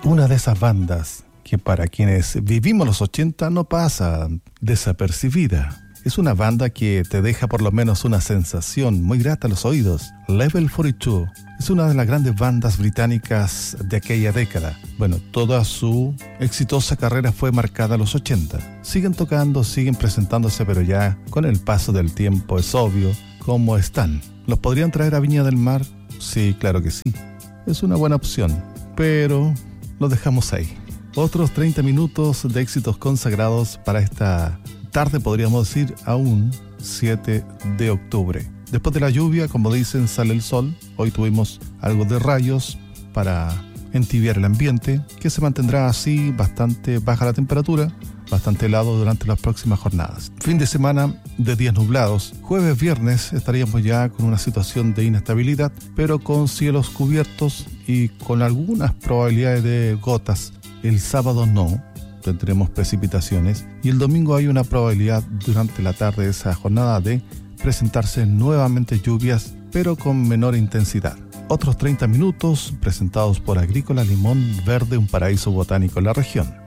Una de esas bandas que para quienes vivimos los 80 no pasa desapercibida. Es una banda que te deja por lo menos una sensación muy grata a los oídos. Level 42 es una de las grandes bandas británicas de aquella década. Bueno, toda su exitosa carrera fue marcada a los 80. Siguen tocando, siguen presentándose, pero ya con el paso del tiempo es obvio cómo están. ¿Los podrían traer a Viña del Mar? Sí, claro que sí. Es una buena opción, pero lo dejamos ahí. Otros 30 minutos de éxitos consagrados para esta tarde, podríamos decir, aún 7 de octubre. Después de la lluvia, como dicen, sale el sol. Hoy tuvimos algo de rayos para entibiar el ambiente, que se mantendrá así, bastante baja la temperatura, bastante helado durante las próximas jornadas. Fin de semana de días nublados. Jueves, viernes estaríamos ya con una situación de inestabilidad, pero con cielos cubiertos y con algunas probabilidades de gotas. El sábado no tendremos precipitaciones y el domingo hay una probabilidad durante la tarde de esa jornada de presentarse nuevamente lluvias, pero con menor intensidad. Otros 30 minutos presentados por Agrícola Limón Verde, un paraíso botánico en la región.